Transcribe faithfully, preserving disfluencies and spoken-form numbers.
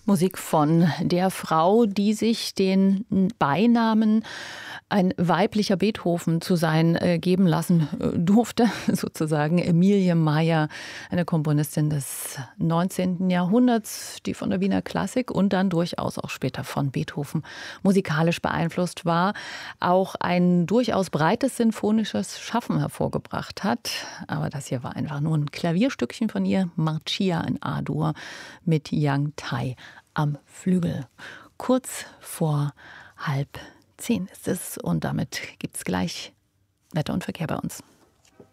Musik von der Frau, die sich den Beinamen ein weiblicher Beethoven zu sein äh, geben lassen äh, durfte, sozusagen Emilie Meyer, eine Komponistin des neunzehnten Jahrhunderts, die von der Wiener Klassik und dann durchaus auch später von Beethoven musikalisch beeinflusst war, auch ein durchaus breites sinfonisches Schaffen hervorgebracht hat. Aber das hier war einfach nur ein Klavierstückchen von ihr, Marcia in A-Dur mit Yang Tai am Flügel. Kurz vor halb zehn ist es und damit gibt es gleich Wetter und Verkehr bei uns.